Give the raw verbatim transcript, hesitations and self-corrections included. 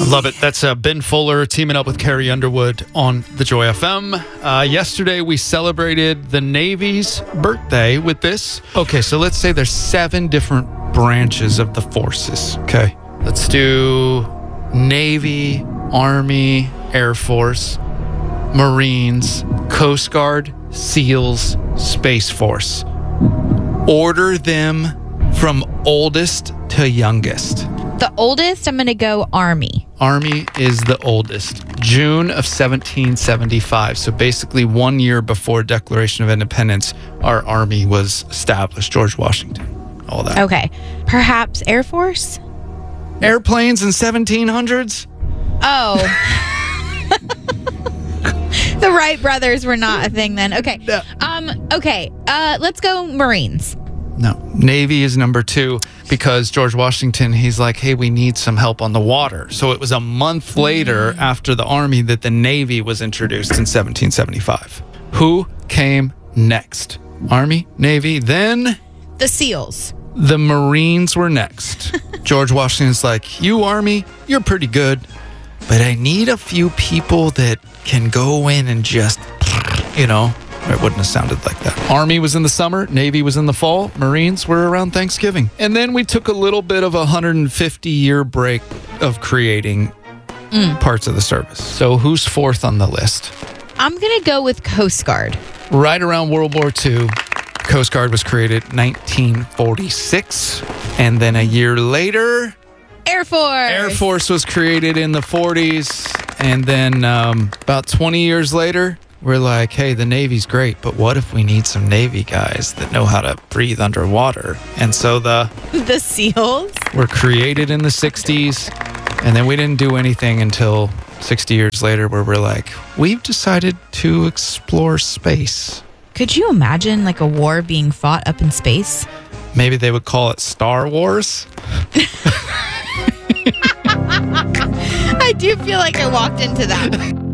Love it. That's uh, Ben Fuller teaming up with Carrie Underwood on the Joy F M. Uh, yesterday, we celebrated the Navy's birthday with this. Okay, so let's say there's seven different branches of the forces. Okay, let's do Navy, Army, Air Force, Marines, Coast Guard, SEALs, Space Force. Order them from oldest to youngest. The oldest, I'm going to go Army. Army is the oldest. June of seventeen seventy-five. So basically one year before Declaration of Independence, our Army was established. George Washington, all that. Okay. Perhaps Air Force? Airplanes in seventeen hundreds? Oh. The Wright brothers were not a thing then. Okay. Yeah. Um. Okay. Uh. Let's go Marines. No. Navy is number two because George Washington, he's like, hey, we need some help on the water. So it was a month later after the Army that the Navy was introduced in seventeen seventy-five. Who came next? Army, Navy, then The SEALs. the Marines were next. George Washington's like, you Army, you're pretty good, but I need a few people that can go in and just, you know, it wouldn't have sounded like that. Army was in the summer, Navy was in the fall, Marines were around Thanksgiving. And then we took a little bit of a one hundred fifty year break of creating mm. parts of the service. So who's fourth on the list? I'm going to go with Coast Guard. Right around World War Two, Coast Guard was created nineteen forty-six. And then a year later, Air Force. Air Force was created in the forties. And then um, about twenty years later, we're like, hey, the Navy's great, but what if we need some Navy guys that know how to breathe underwater? And so the The SEALs were created in the sixties, and then we didn't do anything until sixty years later where we're like, we've decided to explore space. Could you imagine like a war being fought up in space? Maybe they would call it Star Wars. I do feel like I walked into that.